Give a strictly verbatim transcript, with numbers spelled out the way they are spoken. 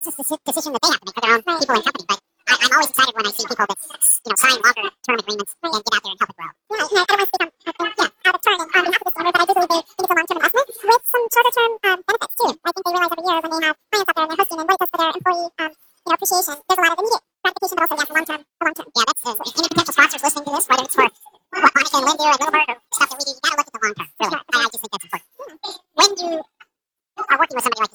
It's just a decision that they have to make for their own people and company. But I, I'm always excited when I see people that you know sign longer term agreements and get out there and help it grow. Yeah, you know, I don't want to speak on, uh, yeah, out of turn and on behalf of this owner, but I do believe they think it's a long-term investment with some shorter-term um, benefits too. I think they realize every year when they have clients out there and they're hosting and white for their employee um, you know, appreciation, there's a lot of immediate gratification, but also yeah, long-term, long-term. Yeah, that's uh, any potential sponsors listening to this, whether it's for what Monica and Lynn do or Littlebird or stuff that we do, you gotta look at the long term. Really, I, I just think that's important. When you are working with somebody like